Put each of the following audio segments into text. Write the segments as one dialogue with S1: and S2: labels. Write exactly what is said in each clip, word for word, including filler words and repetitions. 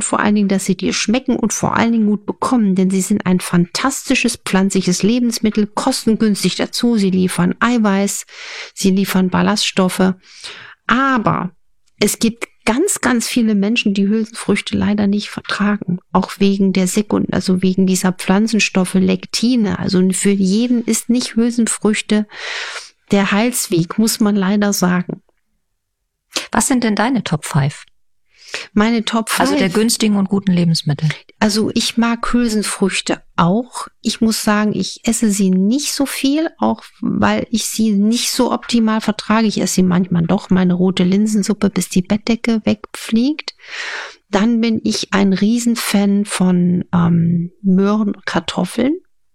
S1: vor allen Dingen, dass sie dir schmecken und vor allen Dingen gut bekommen, denn sie sind ein fantastisches pflanzliches Lebensmittel, kostengünstig dazu, sie liefern Eiweiß, sie liefern Ballaststoffe, aber es gibt ganz, ganz viele Menschen, die Hülsenfrüchte leider nicht vertragen, auch wegen der Sekund, also wegen dieser Pflanzenstoffe, Lektine, also für jeden ist nicht Hülsenfrüchte der Heilsweg, muss man leider sagen.
S2: Was sind denn deine Top fünf?
S1: Meine Top fünf.
S2: Also der günstigen und guten Lebensmittel.
S1: Also ich mag Hülsenfrüchte auch. Ich muss sagen, ich esse sie nicht so viel, auch weil ich sie nicht so optimal vertrage. Ich esse sie manchmal doch, meine rote Linsensuppe, bis die Bettdecke wegfliegt. Dann bin ich ein Riesenfan von ähm, Möhren, Kartoffeln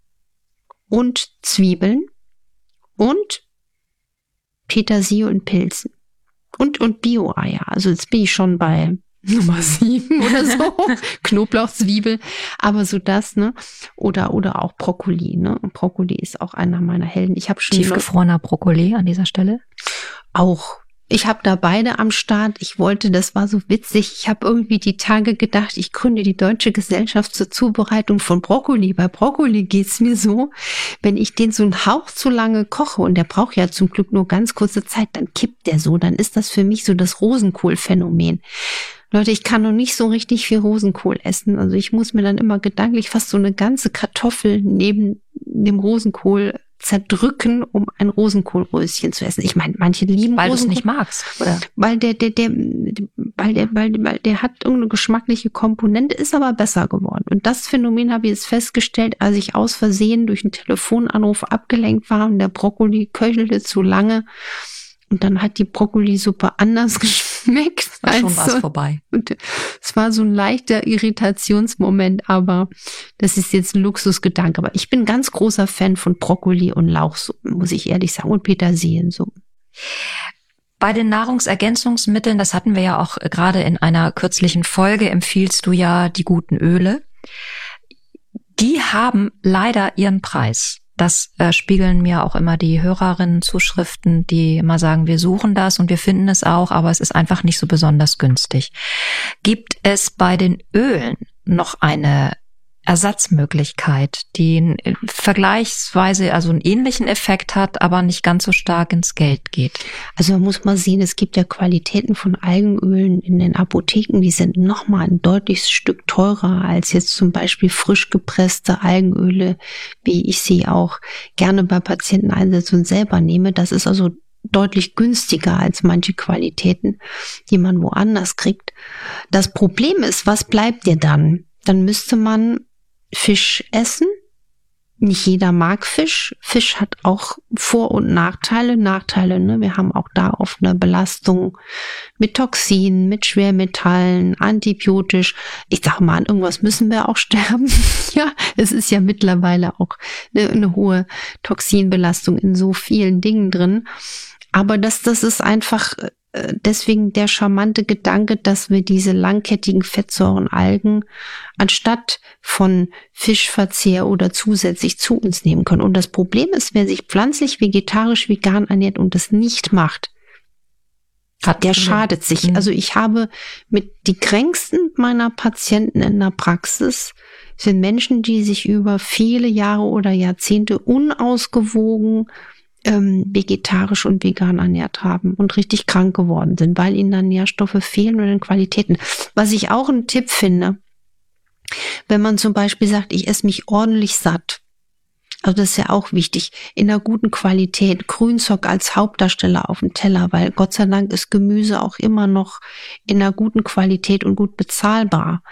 S1: und Zwiebeln und Petersilie und Pilzen. Und, und Bio-Eier. Also jetzt bin ich schon bei Nummer sieben oder so. Knoblauch, Zwiebel. Aber so das, ne? Oder, oder auch Brokkoli, ne? Und Brokkoli ist auch einer meiner Helden. Ich habe schon
S2: tiefgefrorener Brokkoli an dieser Stelle.
S1: Auch. Ich habe da beide am Start. Ich wollte, das war so witzig. Ich habe irgendwie die Tage gedacht, ich gründe die Deutsche Gesellschaft zur Zubereitung von Brokkoli. Bei Brokkoli geht's mir so, wenn ich den so einen Hauch zu lange koche, und der braucht ja zum Glück nur ganz kurze Zeit, dann kippt der so. Dann ist das für mich so das Rosenkohl-Phänomen. Leute, ich kann noch nicht so richtig viel Rosenkohl essen. Also ich muss mir dann immer gedanklich fast so eine ganze Kartoffel neben dem Rosenkohl zerdrücken, um ein Rosenkohlröschen zu essen. Ich meine, manche lieben
S2: weil
S1: Rosenkohl. Weil
S2: du es nicht magst, oder?
S1: Weil der, der, der, weil der, weil, weil der hat irgendeine geschmackliche Komponente, ist aber besser geworden. Und das Phänomen habe ich jetzt festgestellt, als ich aus Versehen durch einen Telefonanruf abgelenkt war und der Brokkoli köchelte zu lange. Und dann hat die Brokkolisuppe anders geschmeckt.
S2: War schon was vorbei.
S1: Und es war so ein leichter Irritationsmoment, aber das ist jetzt ein Luxusgedanke. Aber ich bin ganz großer Fan von Brokkoli und Lauchsuppen, muss ich ehrlich sagen, und Petersiliensuppen.
S2: Bei den Nahrungsergänzungsmitteln, das hatten wir ja auch gerade in einer kürzlichen Folge, empfiehlst du ja die guten Öle. Die haben leider ihren Preis. Das äh, spiegeln mir auch immer die Hörerinnen-Zuschriften, die immer sagen, wir suchen das und wir finden es auch, aber es ist einfach nicht so besonders günstig. Gibt es bei den Ölen noch eine Ersatzmöglichkeit, die vergleichsweise also einen ähnlichen Effekt hat, aber nicht ganz so stark ins Geld geht?
S1: Also man muss mal sehen, es gibt ja Qualitäten von Algenölen in den Apotheken, die sind nochmal ein deutliches Stück teurer als jetzt zum Beispiel frisch gepresste Algenöle, wie ich sie auch gerne bei Patienten einsetze und selber nehme. Das ist also deutlich günstiger als manche Qualitäten, die man woanders kriegt. Das Problem ist, was bleibt dir dann? Dann müsste man Fisch essen. Nicht jeder mag Fisch. Fisch hat auch Vor- und Nachteile. Nachteile, ne? Wir haben auch da oft eine Belastung mit Toxinen, mit Schwermetallen, antibiotisch. Ich sage mal, an irgendwas müssen wir auch sterben. Ja, es ist ja mittlerweile auch eine, eine hohe Toxinbelastung in so vielen Dingen drin. Aber das, das ist einfach deswegen der charmante Gedanke, dass wir diese langkettigen Fettsäuren, Algen, anstatt von Fischverzehr oder zusätzlich zu uns nehmen können. Und das Problem ist, wer sich pflanzlich, vegetarisch, vegan ernährt und das nicht macht, Hat der schadet sich. Mhm. Also ich habe mit die kränksten meiner Patienten in der Praxis sind Menschen, die sich über viele Jahre oder Jahrzehnte unausgewogen ähm, vegetarisch und vegan ernährt haben und richtig krank geworden sind, weil ihnen dann Nährstoffe fehlen oder in Qualitäten. Was ich auch einen Tipp finde, wenn man zum Beispiel sagt, ich esse mich ordentlich satt, also das ist ja auch wichtig, in einer guten Qualität, Grünzeug als Hauptdarsteller auf dem Teller, weil Gott sei Dank ist Gemüse auch immer noch in einer guten Qualität und gut bezahlbar.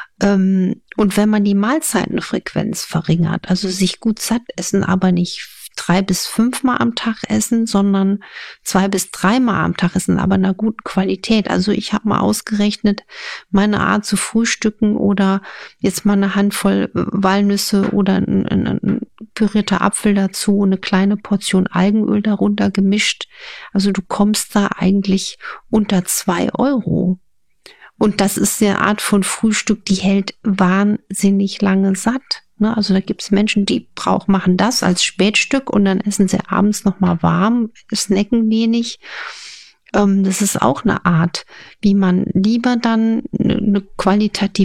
S1: Und wenn man die Mahlzeitenfrequenz verringert, also sich gut satt essen, aber nicht drei bis fünfmal am Tag essen, sondern zwei bis dreimal am Tag essen, aber in einer guten Qualität. Also ich habe mal ausgerechnet, meine Art zu frühstücken oder jetzt mal eine Handvoll Walnüsse oder ein, ein, ein pürierter Apfel dazu, eine kleine Portion Algenöl darunter gemischt. Also du kommst da eigentlich unter zwei Euro. Und das ist eine Art von Frühstück, die hält wahnsinnig lange satt. Also da gibt es Menschen, die brauchen, machen das als Spätstück und dann essen sie abends nochmal warm, snacken wenig. Das ist auch eine Art, wie man lieber dann eine qualitativ